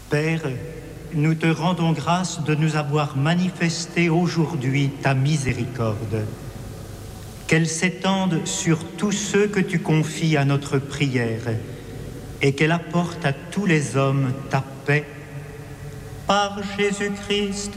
Père, nous te rendons grâce de nous avoir manifesté aujourd'hui ta miséricorde. Qu'elle s'étende sur tous ceux que tu confies à notre prière et qu'elle apporte à tous les hommes ta paix. Par Jésus-Christ,